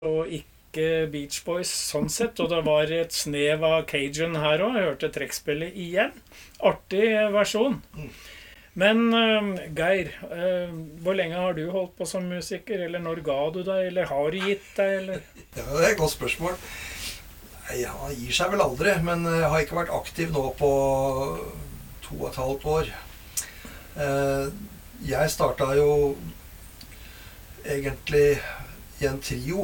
og ikke Beach Boys sånn sett, og det var et snev av Cajun her også. Jeg hørte trekkspillet igjen. Artig versjon. Men Geir, hvor lenge har du holdt på som musiker, eller når ga du deg, eller har du gitt deg, eller? Ja, det er et godt spørsmål. Nei, han gir seg vel aldri, men jeg har ikke vært aktiv nå på 2,5 år. Jeg startet jo egentlig i en trio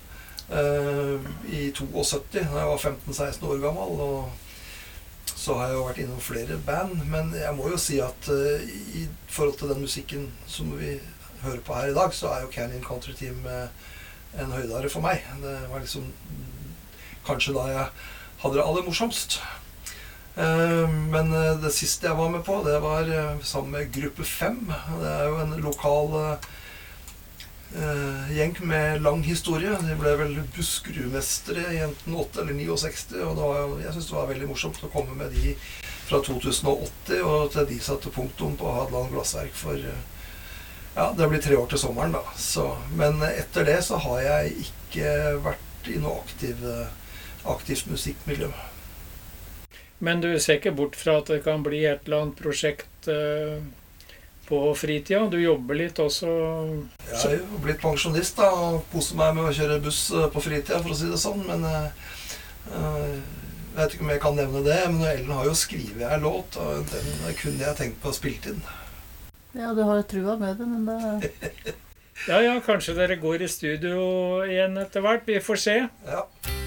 i 72, da jeg var 15-16 år gammel, og så har jeg jo vært innom flere band, men jeg må jo si at i forhold til den musikken som vi hører på her i dag, så er jo Canyon Country Team en høydare for meg. Det var liksom kanskje da jeg hadde det aller morsomst. Men det siste jeg var med på, det var sammen med Gruppe 5. Det er jo en lokal gjeng med lang historie. De ble vel Buskerudmestere i enten 8 eller 69, og jeg synes det var veldig morsomt å komme med de fra 2080, og til de satte punktum på Hadeland Glassverk for, ja, det blir 3 år til sommeren da. Men etter det så har jeg ikke vært i noe aktivt musikkmiljø. Men du ser ikke bort fra at det kan bli et eller annet prosjekt på fritida? Du jobber litt også? Jeg har jo blitt pensjonist da, og koser meg med å kjøre buss på fritida, for å si det sånn, men jeg vet ikke om jeg kan nevne det, men Ellen har jo skrevet en låt, og den kunne jeg tenkt på å spille inn. Ja, du har jo trua med det, men det... Ja, kanskje dere går i studio igjen etter hvert. Vi får se. Ja.